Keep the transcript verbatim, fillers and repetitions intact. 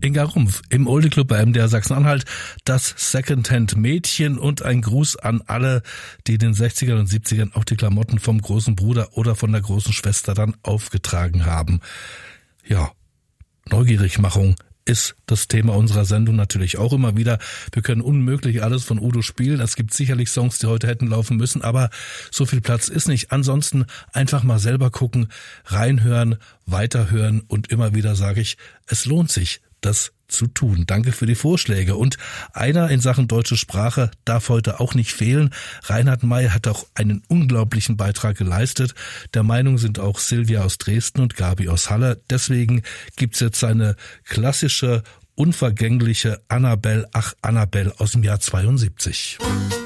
Inga Rumpf im Oldie Club bei M D R Sachsen-Anhalt, das Secondhand-Mädchen und ein Gruß an alle, die in den sechzigern und siebzigern auch die Klamotten vom großen Bruder oder von der großen Schwester dann aufgetragen haben. Ja, Neugierigmachung ist das Thema unserer Sendung natürlich auch immer wieder. Wir können unmöglich alles von Udo spielen. Es gibt sicherlich Songs, die heute hätten laufen müssen, aber so viel Platz ist nicht. Ansonsten einfach mal selber gucken, reinhören, weiterhören und immer wieder sage ich, es lohnt sich, das zu tun. Danke für die Vorschläge. Und einer in Sachen deutsche Sprache darf heute auch nicht fehlen. Reinhard May hat auch einen unglaublichen Beitrag geleistet. Der Meinung sind auch Silvia aus Dresden und Gabi aus Halle. Deswegen gibt's jetzt seine klassische, unvergängliche Annabelle, ach Annabelle aus dem Jahr zweiundsiebzig.